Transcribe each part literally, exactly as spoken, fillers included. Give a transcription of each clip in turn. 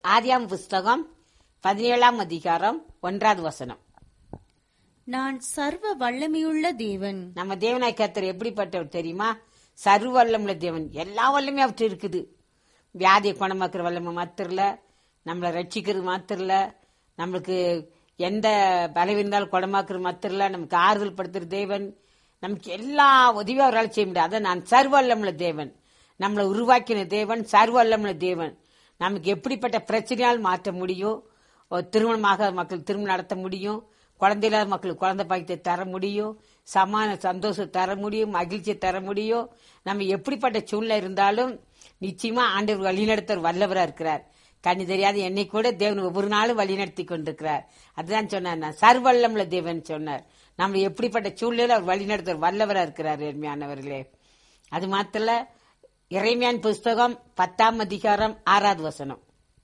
ஆதியாகம புஸ்தகம் பதினேழாம் அதிகாரம் ஒன்றாவது வசனம். நான் சர்வ வல்லமையுள்ள தேவன். நம்ம தேவனாய் கர்த்தர் எப்படிப்பட்டவர் தெரியுமா? சர்வ வல்லமுள்ள தேவன். எல்லா வல்லமே அவற்று இருக்குது. வியாதியை குணமாக்குற வல்லமை மாத்திரம் இல்ல, நம்மளை ரட்சிக்கிறது மாத்திரம் இல்ல, நம்மளுக்கு எந்த பலவீனம் இருந்தாலும் குணமாக்குறது மாத்திரம் இல்ல, நமக்கு ஆறுதல் படுத்துற தேவன். நமக்கு எல்லா உதவியும் அவரால் செய்ய முடியாது. அதான் நான் சர்வ வல்லமுள்ள தேவன். நம்மளை உருவாக்கின தேவன் சர்வ வல்லமுள்ள தேவன். நமக்கு எப்படிப்பட்ட பிரச்சனையால் மாற்ற முடியும். திருமணமாக மக்கள் திருமணம் நடத்த முடியும். குழந்தை இல்லாத மக்களுக்கு குழந்தை பாக்கியத்தை தர முடியும். சமான சந்தோஷம் தர முடியும். மகிழ்ச்சியை தர முடியும். நம்ம எப்படிப்பட்ட சூழ்நிலை இருந்தாலும் நிச்சயமா ஆண்டவர் வழிநடத்தர் வல்லவரா இருக்கிறார். கண்ணி தெரியாத என்னை கூட தேவன் ஒவ்வொரு நாளும் வழிநடத்தி கொண்டிருக்கிறார். அதுதான் சொன்னார், நான் சர்வல்லமுள்ள தேவன் சொன்னார். நம்ம எப்படிப்பட்ட சூழ்நிலையில அவர் வழிநடத்தர் வல்லவரா இருக்கிறார். எளிமையானவர்களே, அது மாத்திர எரேமியாவின் புஸ்தகம் பத்தாம் அதிகாரம் ஆறாவது வசனம்.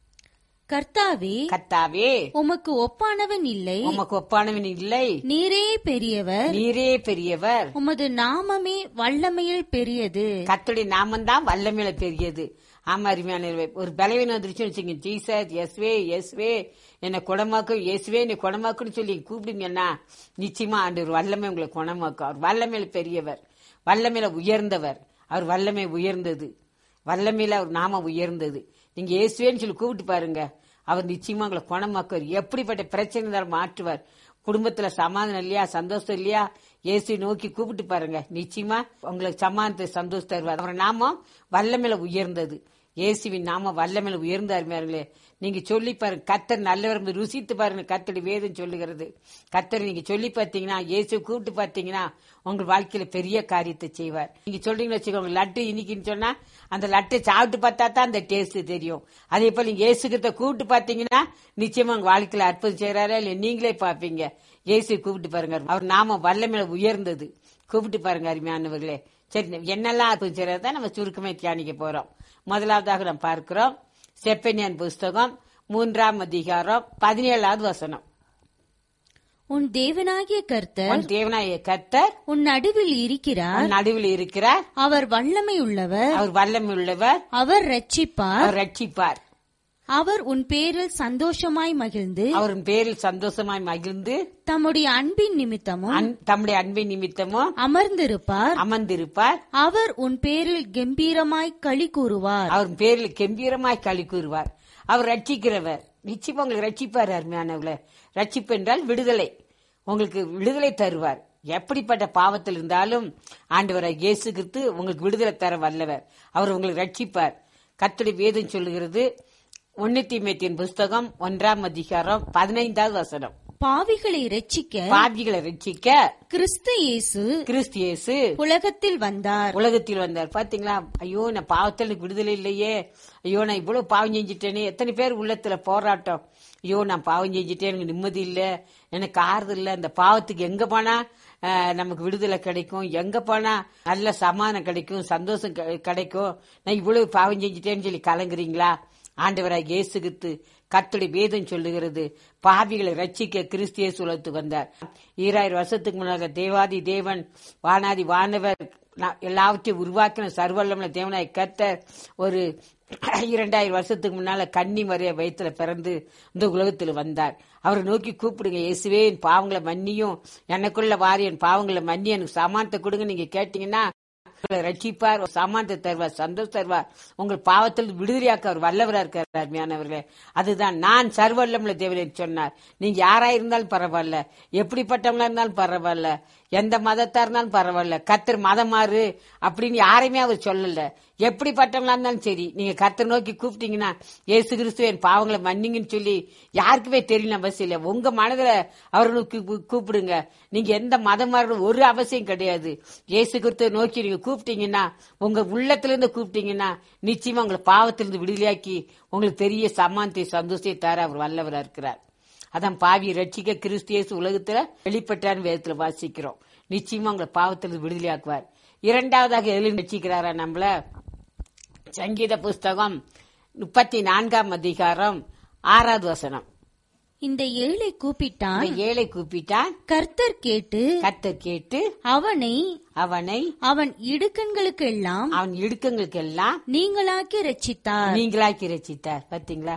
கர்த்தாவே கர்த்தாவே உமக்கு ஒப்பானவன் இல்லை, உமக்கு ஒப்பானவன் இல்லை, நீரே பெரியவர், நீரே பெரியவர், உமது நாமமே வல்லமையில் பெரியது. கர்த்தருடைய நாமந்தான் வல்லமையில பெரியது. ஆமா, அருமையான ஒரு பலவீனம் வந்துருச்சுன்னு வச்சுங்க, ஜீசஸ் எஸ்வே எஸ்வே என்னை குணமாக்கும், இயேசுவே என்னை குணமாக்குன்னு சொல்லி கூப்பிடுங்கன்னா நிச்சயமா ஆண்டவர் வல்லமை உங்களை குணமாக்கும். அவர் வல்லமையில பெரியவர், வல்லமையில உயர்ந்தவர். அவர் வல்லமை உயர்ந்தது, வல்லமையில அவர் நாம உயர்ந்தது. நீங்க இயேசுவேன்னு சொல்லி கூப்பிட்டு பாருங்க, அவர் நிச்சயமா உங்களை குணமாக்குவார். எப்படிப்பட்ட பிரச்சனை இருந்தாலும் மாற்றுவார். குடும்பத்துல சமாதானம் இல்லையா, சந்தோஷம் இல்லையா, இயேசுவை நோக்கி கூப்பிட்டு பாருங்க, நிச்சயமா உங்களுக்கு சமாதானத்தை சந்தோஷம் தருவார். அவர் நாமம் வல்லமையில உயர்ந்தது. இயேசுவின் நாம வல்லமையில உயர்ந்த அருமையார்களே, நீங்க சொல்லி பாருங்க, கர்த்தர் நல்லவர் ருசித்து பாருங்க. கர்த்தருடைய வேதம் சொல்லுகிறது. கர்த்தர் நீங்க சொல்லி பார்த்தீங்கன்னா, இயேசுவை கூப்பிட்டு பார்த்தீங்கன்னா உங்க வாழ்க்கையில பெரிய காரியத்தை செய்வார். நீங்க சொல்றீங்கன்னு வச்சுக்கோங்க, லட்டு இன்னைக்குன்னு சொன்னா அந்த லட்டை சாப்பிட்டு பார்த்தா தான் அந்த டேஸ்ட் தெரியும். அதே போல நீங்க இயேசுகிட்ட கூப்பிட்டு பார்த்தீங்கன்னா நிச்சயமா உங்க வாழ்க்கையில அற்புதம் செய்யறாரா இல்ல நீங்களே பாப்பீங்க. இயேசுவை கூப்பிட்டு பாருங்க, அவர் நாம வல்லமையில உயர்ந்தது. கூப்பிட்டு பாருங்க அருமையானவர்களே. சரி, என்னெல்லாம் அற்புதம் செய்யறதா நம்ம சுருக்கமே தியானிக்க போறோம். முதலாவதாக நாம் பார்க்கிறோம் செப்பனியான் புஸ்தகம் மூன்றாம் அதிகாரம் பதினேழாவது வசனம். உன் தேவனாகிய கர்த்தர், உன் தேவனாகிய கர்த்தர் உன் நடுவில் இருக்கிறார், நடுவில் இருக்கிறார். அவர் வல்லமை உள்ளவர், அவர் வல்லமை உள்ளவர். அவர் ரட்சிப்பார், அவர் ரட்சிப்பார். அவர் உன் பேரில் சந்தோஷமாய் மகிழ்ந்து, அவர் பேரில் சந்தோஷமாய் மகிழ்ந்து தம்முடைய அன்பின் நிமித்தமும் தம்முடைய அன்பின் நிமித்தமும் அமர்ந்திருப்பார் அமர்ந்திருப்பார். அவர் உன் பேரில் கம்பீரமாய் களி கூறுவார், அவர் பேரில் கம்பீரமாய் களி கூறுவார். அவர் ரட்சிக்கிறவர். நிச்சயமா உங்களுக்கு ரட்சிப்பார். அருமையானவர்களே, ரட்சிப்பு என்றால் விடுதலை. உங்களுக்கு விடுதலை தருவார். எப்படிப்பட்ட பாவத்தில் இருந்தாலும் ஆண்டவராய் இயேசு கிறிஸ்து உங்களுக்கு விடுதலை தர வல்லவர். அவர் உங்களுக்கு ரட்சிப்பார். கர்த்தருடைய வேதம் சொல்லுகிறது, ஒன்னு தீமோத்தேயுவின் புஸ்தகம் ஒன்றாம் அதிகாரம் பதினைந்தாவது வசனம். பாவிகளை ரட்சிக்க பாவிகளை ரட்சிக்க கிறிஸ்து இயேசு கிறிஸ்து இயேசு உலகத்தில் வந்தார் உலகத்தில் வந்தார். பாத்தீங்களா? ஐயோ, நான் பாவத்தில் விடுதலை இல்லையே, ஐயோ நான் இவ்வளவு பாவம் செஞ்சுட்டேனே. எத்தனை பேர் உள்ளத்துல போராட்டம், ஐயோ நான் பாவம் செஞ்சுட்டேன், எனக்கு நிம்மதி இல்ல, எனக்கு ஆறுதல் இல்ல. இந்த பாவத்துக்கு எங்க போனா நமக்கு விடுதலை கிடைக்கும், எங்க போனா நல்ல சமாதானம் கிடைக்கும், சந்தோஷம் கிடைக்கும், நான் இவ்வளவு பாவம் செஞ்சுட்டேன்னு சொல்லி கலங்குறீங்களா? ஆண்டவராக இயேசு கிறிஸ்து கர்த்தருடைய வேதம் சொல்லுகிறது, பாவிகளை ரட்சிக்க கிறிஸ்து இயேசு உலகத்துக்கு வந்தார். ஈராயிரம் வருஷத்துக்கு முன்னாக தேவாதி தேவன் வானாதி வானவர் எல்லாவற்றையும் உருவாக்கின சர்வல்லமுள்ள தேவனாய் கர்த்தர் ஒரு இரண்டாயிரம் வருஷத்துக்கு முன்னால கன்னி மரியா வயிற்றுல பிறந்து இந்த உலகத்தில் வந்தார். அவரை நோக்கி கூப்பிடுங்க, இயேசுவே என் பாவங்களை மன்னியும், எனக்குள்ள வாரி என் பாவங்களை மன்னி எனக்கு சமானத்தை கொடுங்க. நீங்க கேட்டீங்கன்னா ரட்சிப்பார், சமானத்தை தருவார், சந்தோஷம் தருவார், உங்கள் பாவத்தில் விடுதலையாக்க அவர் வல்லவரா இருக்கார். அருமையானவர்களே, அதுதான் நான் சர்வல்லமுள்ள தேவன் சொன்னார். நீங்க யாரா இருந்தாலும் பரவாயில்ல, எப்படிப்பட்டவங்களா இருந்தாலும் பரவாயில்ல, எந்த மதத்தா இருந்தாலும் பரவாயில்ல, கர்த்தர் மதம் மாறு அப்படின்னு யாரையுமே அவர் சொல்லல. எப்படிப்பட்டவங்களா இருந்தாலும் சரி, நீங்க கர்த்தர் நோக்கி கூப்பிட்டீங்கன்னா இயேசு கிறிஸ்துவ என் பாவங்களை மன்னிங்கன்னு சொல்லி யாருக்குமே தெரியல அவசியம் இல்லை. உங்க மனதுல அவர்களுக்கு கூப்பிடுங்க. நீங்க எந்த மதம் மாற ஒரு அவசியம் கிடையாது. இயேசு கிறிஸ்துவ நோக்கி நீங்க கூப்பிட்டீங்கன்னா, உங்க உள்ளத்திலிருந்து கூப்பிட்டீங்கன்னா நிச்சயமா உங்களை பாவத்திலிருந்து விடுதலையாக்கி உங்களுக்கு பெரிய சமானத்தை சந்தோஷத்தை தர அவர் வல்லவரா இருக்கிறார். அதான் பாவியை ரட்சிக்க கிறிஸ்து இயேசு உலகத்துல வெளிப்பட்டான்னு வேதத்துல வாசிக்கிறோம். நிச்சயமா உங்களை பாவத்திலிருந்து விடுதலையாக்குவார். இரண்டாவதாக எதிலும் ரட்சிக்கிறாரா நம்மள? சங்கீத புஸ்தகம் முப்பத்தி நான்காம் அதிகாரம் ஆறாவது வசனம். இந்த ஏழை கூப்பிட்டான், ஏழை கூப்பிட்டான், கர்த்தர் கேட்டு கர்த்தர் கேட்டு அவனை அவனை அவன் இடுக்கண்களுக்கு எல்லாம் அவன் இடுக்கங்களுக்கு எல்லாம் நீங்களாக்கி ரட்சித்தார் நீங்களாக்கி ரட்சித்தார். பாத்தீங்களா?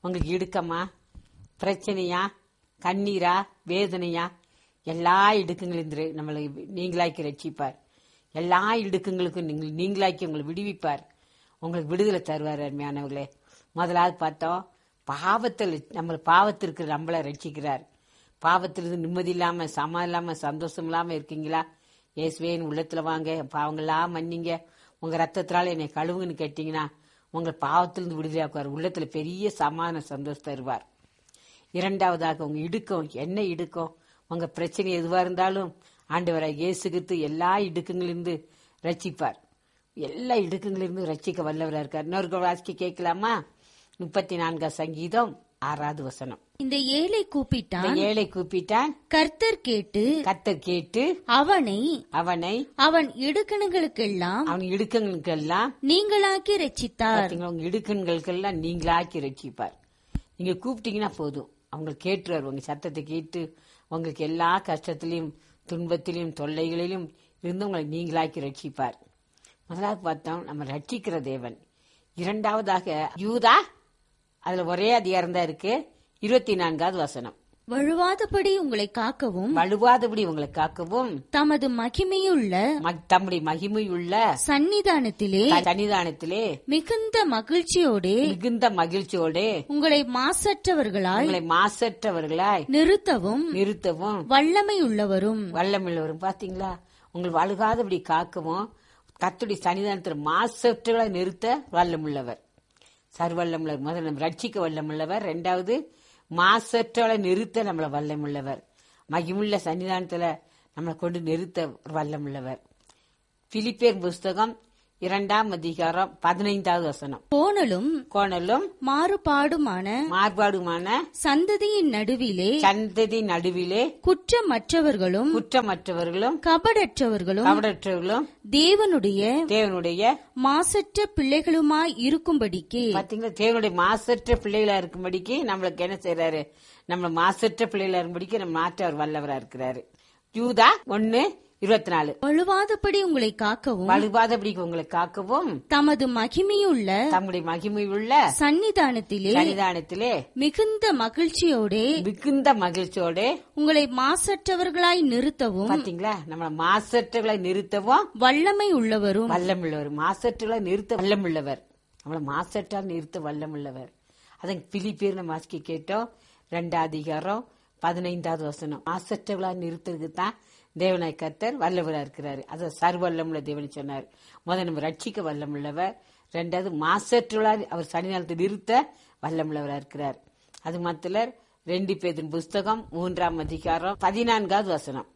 உங்களுக்கு இடுக்கமா, பிரச்சனையா, கண்ணீரா, வேதனையா, எல்லா இடுக்குங்களிலிருந்து நம்மளை நீங்களாக்கி ரட்சிப்பார். எல்லா இடுக்குங்களுக்கும் நீங்கள் நீங்களாக்கி உங்களை விடுவிப்பார். உங்களுக்கு விடுதலை தருவார். அருமையானவர்களே, முதலாவது பார்த்தோம், பாவத்தில் நம்ம பாவத்திற்கு நம்மளை ரட்சிக்கிறார். பாவத்திலிருந்து நிம்மதி இல்லாம, சமாதானம் இல்லாம, சந்தோஷம் இல்லாம இருக்கீங்களா? இயேசுவேன் உள்ளத்துல வாங்க, பாவங்கள்லாம் மன்னிங்க, உங்க ரத்தத்தினால என்னை கழுவுன்னு கேட்டீங்கன்னா உங்களை பாவத்திலிருந்து விடுதலையாக்குவார். உள்ளத்துல பெரிய சமாதான சந்தோஷம் தருவார். இரண்டாவதாக, உங்க இடுக்கம் என்ன இடுக்கம், உங்க பிரச்சனை எதுவா இருந்தாலும் ஆண்டவராய் இயேசு கிறிஸ்து எல்லா இடுக்கங்களிலிருந்து ரட்சிப்பார். எல்லா இடுக்கங்களிலிருந்து ரட்சிக்க வல்லவரா இருக்கார். இன்னொரு வாசிக்க கேட்கலாமா? முப்பத்தி நான்காம் சங்கீதம் ஆறாவது வசனம். இந்த ஏழை கூப்பிட்டான், இந்த ஏழை கூப்பிட்டான், கர்த்தர் கேட்டு கர்த்தர் கேட்டு அவனை அவனை அவன் இடுக்கணுகளுக்கெல்லாம் அவன் இடுக்கங்களுக்கெல்லாம் நீங்களாக்கி ரட்சித்தார். பாத்தீங்களா, உங்க இடுக்கண்களுக்கெல்லாம் நீங்களாக்கி ரட்சிப்பார். நீங்க கூப்பிட்டீங்கன்னா போதும், அவங்க கேட்டுருவார். உங்க சத்தத்தை கேட்டு உங்களுக்கு எல்லா கஷ்டத்திலையும் துன்பத்திலையும் தொல்லைகளிலும் இருந்து உங்களை நீங்களாக்கி ரட்சிப்பார். முதலாவது பார்த்தோம், நம்ம ரட்சிக்கிற தேவன். இரண்டாவதாக யூதா, அதுல ஒரே அதிகாரம் தான் இருக்கு. இருபத்தி நான்காவது வசனம். வழுவாதபடி உங்களை காக்கவும் வலுவாதபடி உங்களை காக்கவும் தமது மகிமையுள்ள தம்முடைய மகிமையுள்ள சன்னிதானத்திலே சன்னிதானத்திலே மிகுந்த மகிழ்ச்சியோடே மிகுந்த மகிழ்ச்சியோடே உங்களை மாசற்றவர்களாய் உங்களை மாசற்றவர்களாய் நிறுத்தவும் நிறுத்தவும் வல்லமை உள்ளவரும். வல்லமுள்ளவரும். பாத்தீங்களா, உங்கள் வழுகாதபடி காக்கவும் கர்த்தருடைய சன்னிதானத்தில் மாசற்றவர்களாய் நிறுத்த வல்லமுள்ளவர். சர்வல்லமுள்ளவர். முதல்ல நம்ம ரட்சிக்க வல்லமுள்ளவர். ரெண்டாவது மாசற்றவளை நிறுத்த நம்மள வல்லமுள்ளவர். மகிமுள்ள சன்னிதானத்துல நம்மளை கொண்டு நிறுத்த வல்லமுள்ளவர். பிலிப்பியர் புஸ்தகம் இரண்டாம் அதிகாரம் பதினைந்தாவது வசனம். கோணலும் கோணலும் மாறுபாடுமான மாறுபாடுமான சந்ததியின் நடுவிலே சந்ததி நடுவிலே குற்றமற்றவர்களும் குற்றமற்றவர்களும் கபடற்றவர்களும் கபடற்றவர்களும் தேவனுடைய தேவனுடைய மாசற்ற பிள்ளைகளுமாய் இருக்கும்படிக்கு. பாத்தீங்களா, தேவனுடைய மாசற்ற பிள்ளைகளா இருக்கும்படிக்கு நம்மளுக்கு என்ன செய்யறாரு? நம்ம மாசற்ற பிள்ளைகளா இருக்கும்படிக்கு நம்ம மாற்ற அவர் வல்லவரா இருக்கிறாரு. யூதா ஒன்னு இருபத்தி நாலு. வழுவாதபடி உங்களை காக்கவும் வலுவாதபடி உங்களை காக்கவும் தமது மகிமையுள்ள தம்முடைய மகிமையுள்ள சன்னிதானத்திலே சன்னிதானத்திலே மிகுந்த மகிழ்ச்சியோடே மிகுந்த மகிழ்ச்சியோட உங்களை மாசற்றவர்களாய் நிறுத்தவும். பாத்தீங்களா, நம்ம மாசற்றவர்களை நிறுத்தவும் வல்லமை உள்ளவரும். வல்லமுள்ளவர். மாசற்றவர்களை நிறுத்த வல்லமுள்ளவர். நம்மள மாசற்றால் நிறுத்த வல்லமுள்ளவர். அதன் பிலிப்பியர் நம்ம வாசிக்க கேட்டோம். ரெண்டாம் அதிகாரம் பதினைந்தாவது வசனம். மாசற்றவர்களா நிறுத்துறதுக்கு தான் தேவனாய் கர்த்தர் வல்லவரா இருக்கிறாரு. அது சர்வல்லமுள்ள தேவன் சொன்னார். முதல் நம்ம ரட்சிக்க வல்லமுள்ளவர். ரெண்டாவது மாசற்றவர்களால் அவர் சன்னிதானத்தை நிறுத்த வல்லமுள்ளவரா இருக்கிறார். அது மாத்திர ரெண்டு பேரின் புஸ்தகம் மூன்றாம் அதிகாரம் பதினான்காவது வசனம்.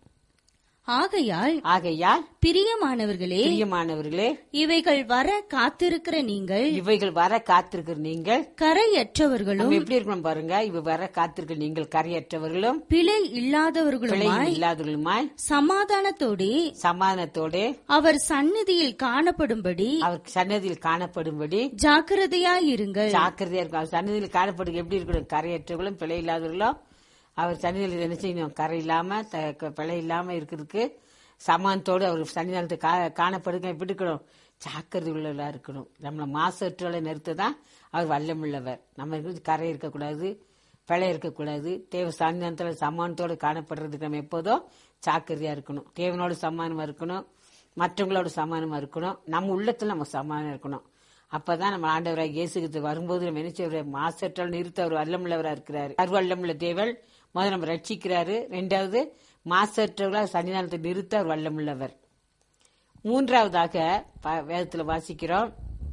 ஆகையால் ஆகையால் பிரியமானவர்களே பிரியமானவர்களே இவைகள் வர காத்திருக்கிற நீங்கள் இவைகள் வர காத்திருக்கிற நீங்கள் கரையற்றவர்களும் நம்ம எப்படி இருக்கணும் பாருங்க. இவை வர காத்திருக்கிற நீங்கள் கரையற்றவர்களும் பிழை பிழை இல்லாதவர்களுமாய் இல்லாதவர்களுமாய் சமாதானத்தோடே சமாதானத்தோட அவர் சந்நிதியில் காணப்படும்படி அவர் சன்னதியில் காணப்படும்படி ஜாக்கிரதையாயிருங்கள். ஜாக்கிரதையா இருக்கும். அவர் சன்னதியில் காணப்படுங்க எப்படி இருக்கணும்? கரையற்றவர்களும் பிழை இல்லாதவர்களும் அவர் சன்னிதியில் என்ன செய்யணும்? கரை இல்லாம பிழை இல்லாம இருக்கிறதுக்கு சமானத்தோடு அவர் சன்னிதானத்தை காணப்படுங்க எப்படி இருக்கணும்? ஜாக்கிரதை உள்ளவர்களா இருக்கணும். நம்மளை மாசற்றோட நிறுத்ததான் அவர் வல்லமுள்ளவர். நம்ம கரை இருக்கக்கூடாது, பிழை இருக்கக்கூடாது. தேவ சன்னிதானத்தோட சமானத்தோடு காணப்படுறதுக்கு நம்ம எப்போதும் ஜாக்கிரதையா இருக்கணும். தேவனோட சமானமா இருக்கணும், மற்றவங்களோட சமானமா இருக்கணும், நம்ம உள்ளத்துல நம்ம சமானம் இருக்கணும். அப்பதான் நம்ம ஆண்டவராக இயேசுக்கு வரும்போது நம்ம என்ன செய்ய மாசற்றால் நிறுத்த அவர் வல்லமுள்ளவரா இருக்கிறாரு. வல்லமுள்ள தேவன் முதல்ல நம்ம ரட்சிக்கிறாரு. ரெண்டாவது மாசற்றவர்களா சன்னிதானத்தை நிறுத்த அவர் வல்லமுள்ளவர். மூன்றாவதாக வேதத்துல வாசிக்கிறோம்.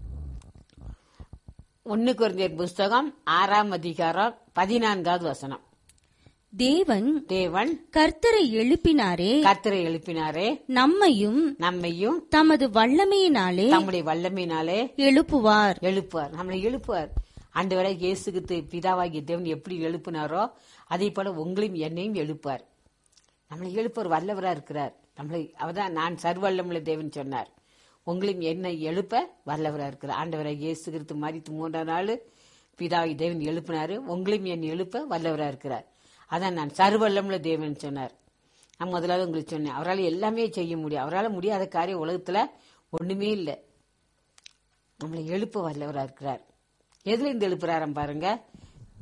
ஒன்னு கொரிந்தியர் புஸ்தகம் ஆறாம் அதிகாரம் பதினான்காவது வசனம். தேவன் தேவன் கர்த்தரை எழுப்பினாரே கர்த்தரை எழுப்பினாரே நம்மையும் நம்மையும் தமது வல்லமையினாலே தம்முடைய வல்லமையினாலே எழுப்புவார். எழுப்புவார். நம்மளை எழுப்புவார். ஆண்டவரை இயேசுக்கு பிதாவாகிய தேவன் எப்படி எழுப்பினாரோ அதே போல உங்களையும் என்னையும் எழுப்பார். நம்மளை எழுப்பவர் வல்லவரா இருக்கிறார். நம்மளை அவதான் நான் சர்வல்லமுள்ள தேவன் சொன்னார். உங்களையும் என்னை எழுப்ப வல்லவரா இருக்கிறார். ஆண்டவரை இயேசு கிறிஸ்து மரித்து மூன்றாம் நாள் பிதாவாகிய தேவன் எழுப்பினாரு. உங்களையும் என்னை எழுப்ப வல்லவரா இருக்கிறார். அதான் நான் சர்வல்லமுள்ள தேவன் சொன்னார். நான் முதலாவது உங்களுக்கு சொன்னேன், அவரால் எல்லாமே செய்ய முடியும். அவரால் முடியாத காரியம் உலகத்துல ஒண்ணுமே இல்லை. நம்மளை எழுப்ப வல்லவரா இருக்கிறார். எதுல இருந்து எழுப்புறாராம் பாருங்க.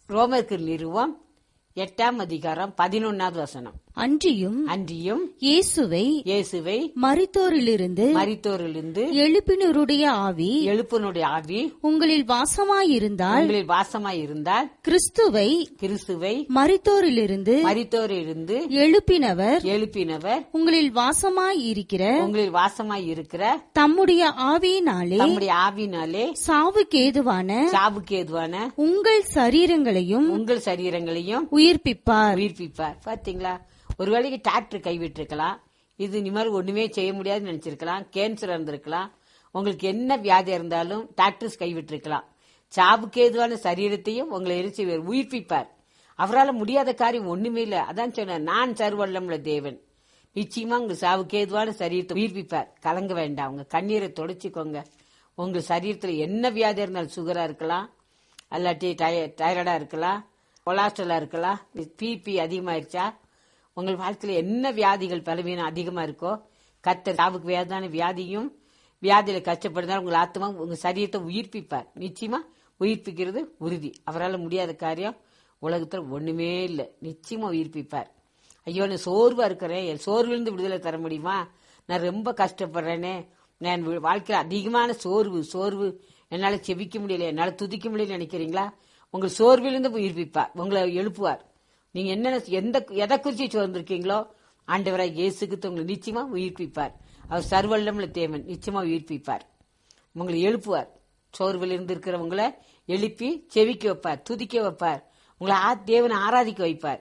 ரோமருக்கு நிறுவம் எட்டாம் அதிகாரம் பதினொன்னாவது வசனம். அன்றியும் அன்றியும் இயேசுவை இயேசுவை மரித்தோரிலிருந்து மரித்தோரிலிருந்து எழுப்பினருடைய ஆவி எழுப்பினுடைய ஆவி உங்களில் வாசமாயிருந்தால் உங்களில் வாசமாயிருந்தால் கிறிஸ்துவை கிறிஸ்துவை மரித்தோரிலிருந்து மரித்தோரிலிருந்து எழுப்பினவர் எழுப்பினவர் உங்களில் வாசமாயிருக்கிற உங்களில் வாசமாயிருக்கிற தம்முடைய ஆவியினாலே தம்முடைய ஆவினாலே சாவுக்கேதுவான சாவுக்கேதுவான உங்கள் சரீரங்களையும் உங்கள் சரீரங்களையும் உயிர்ப்பிப்பார். உயிர்ப்பிப்பார். பாத்தீங்களா, ஒரு வேளைக்கு டாக்டர் கைவிட்டிருக்கலாம், இது இனிமேல் ஒண்ணுமே செய்ய முடியாதுன்னு நினைச்சிருக்கலாம், கேன்சர் இருந்திருக்கலாம், உங்களுக்கு என்ன வியாதி இருந்தாலும் டாக்டர்ஸ் கைவிட்டிருக்கலாம். சாவுக்கு ஏதுவான சரீரத்தையும் உங்களை எரிச்சு உயிர்ப்பிப்பார். அவரால் முடியாத காரியம் ஒண்ணுமே இல்ல. அதான் சொன்ன, நான் சர்வல்லமுள்ள தேவன், நிச்சயமா உங்க சாவுக்கு ஏதுவான சரீரத்தை உயிர்ப்பிப்பார். கலங்க வேண்டாம், உங்க கண்ணீரை தொடச்சிக்கோங்க. உங்க சரீரத்துல என்ன வியாதி இருந்தாலும், சுகரா இருக்கலாம், அல்லாட்டி டைராய்டா இருக்கலாம், கொலாஸ்ட்ரலா இருக்கலாம், பிபி அதிகமாயிருச்சா, உங்கள் வாழ்க்கையில என்ன வியாதிகள் பலவீனம் அதிகமா இருக்கோ, கர்த்தர் சாவுக்கு வேதான வியாதியும் வியாதியில கஷ்டப்படுறதால உங்கள் ஆத்மா உங்க சரீரத்தை உயிர்ப்பிப்பார். நிச்சயமா உயிர்ப்பிக்கிறது உறுதி. அவரால் முடியாத காரியம் உலகத்துல ஒண்ணுமே இல்லை. நிச்சயமா உயிர்ப்பிப்பார். ஐயோ, நான் சோர்வா இருக்கிறேன், என் சோர்விலிருந்து விடுதலை தர முடியுமா, நான் ரொம்ப கஷ்டப்படுறேனே, நான் வாழ்க்கையில அதிகமான சோர்வு சோர்வு என்னால செபிக்க முடியல, என்னால துதிக்க முடியல நினைக்கிறீங்களா, உங்கள் சோர்விலிருந்து உயிர்ப்பிப்பார், உங்களை எழுப்புவார். நீங்க என்ன எந்த எதை குறிச்சு சோர்ந்திருக்கீங்களோ, ஆண்டவராய் இயேசுக்கு உங்களை நிச்சயமா உயிர்ப்பிப்பார். அவர் சர்வல்லமுள்ள தேவன், நிச்சயமா உயிர்ப்பிப்பார், உங்களை எழுப்புவார். சோர்வில் இருந்து இருக்கிறவங்களை எழுப்பி செவிக்க வைப்பார், துதிக்க வைப்பார், உங்களை தேவனை ஆராதிக்க வைப்பார்.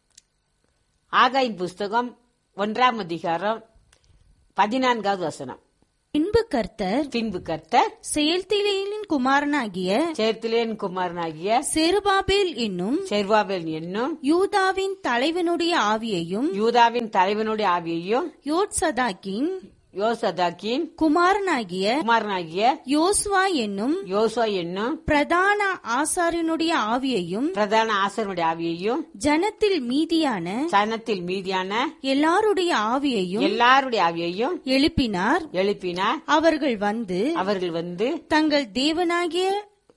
ஆகாயின் புஸ்தகம் ஒன்றாம் அதிகாரம் பதினான்காவது வசனம். பின்பு கர்த்தர் பின்பு கர்த்தர் செயல்திலேயின் குமாரனாகிய செயல்திலேயின் குமாரனாகிய செருபாபேல் என்னும் செருபாபேல் என்னும் யூதாவின் தலைவனுடைய ஆவியையும் யூதாவின் தலைவனுடைய ஆவியையும் யோத்சதாக்கின் யோசதாக்கின் குமாரனாகிய குமாரனாகிய யோசுவா என்னும் யோசுவா என்னும் பிரதான ஆசாரியனுடைய ஆவியையும் பிரதான ஆசாரியனுடைய ஆவியையும் ஜனத்தில் மீதியான சனத்தில் மீதியான எல்லாருடைய ஆவியையும் எல்லாருடைய ஆவியையும் எழுப்பினார் எழுப்பினார். அவர்கள் வந்து அவர்கள் வந்து தங்கள் தேவனாகிய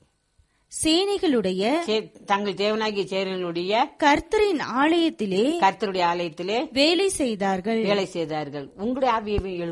சேனைகளுடைய தங்கள் தேவனாகிய சேனைகளுடைய கர்த்தரின் ஆலயத்திலே கர்த்தருடைய ஆலயத்திலே வேலை செய்தார்கள் வேலை செய்தார்கள். உங்களுடைய ஆவியை